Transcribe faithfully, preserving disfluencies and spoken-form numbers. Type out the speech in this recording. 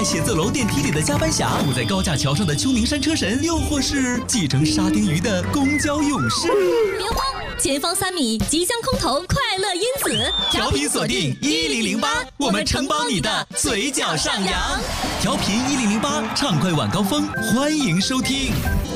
在写字楼电梯里的加班侠，住在高架桥上的秋名山车神，又或是继承沙丁鱼的公交勇士。 别慌，前方三米即将空投快乐因子， 调频锁定一零零八，我们承包你的嘴角上扬。调频一零零八，畅快晚高峰，欢迎收听。